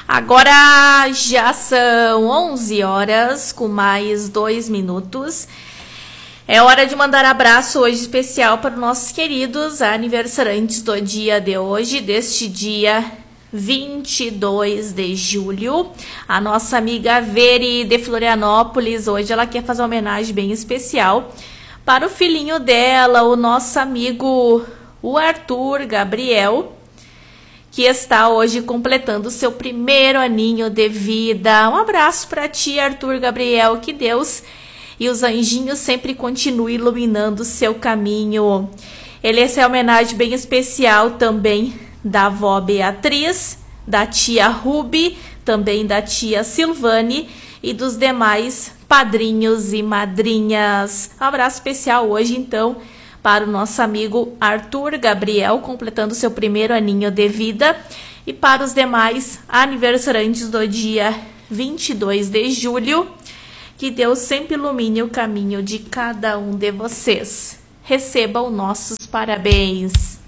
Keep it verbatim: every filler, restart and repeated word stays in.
Agora já são onze horas com mais dois minutos. É hora de mandar abraço hoje especial para os nossos queridos aniversariantes do dia de hoje, deste dia vinte e dois de julho. A nossa amiga Veri de Florianópolis, hoje ela quer fazer uma homenagem bem especial para o filhinho dela, o nosso amigo o Arthur Gabriel, que está hoje completando seu primeiro aninho de vida. Um abraço para ti, Arthur Gabriel, que Deus e os anjinhos sempre continuem iluminando o seu caminho. Ele essa é uma homenagem bem especial também da avó Beatriz, da tia Ruby, também da tia Silvane e dos demais padrinhos e madrinhas. Um abraço especial hoje, então, para o nosso amigo Arthur Gabriel, completando seu primeiro aninho de vida, e para os demais aniversariantes do dia vinte e dois de julho, que Deus sempre ilumine o caminho de cada um de vocês. Recebam nossos parabéns.